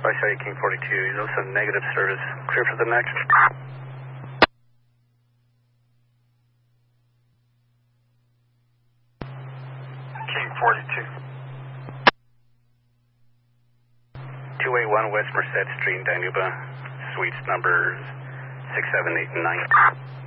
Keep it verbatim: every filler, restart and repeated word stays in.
I saw you, King forty-two. You know, some negative service. Clear for the next. King forty-two. two eighty-one West Merced Street, Danuba. Suites numbers six, seven, eight, and nine.